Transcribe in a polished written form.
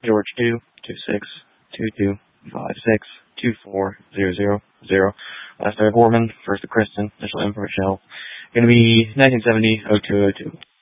George 22622562400. Last name Horman, first of Kristen, initial info Michelle. Gonna be 1970-0202.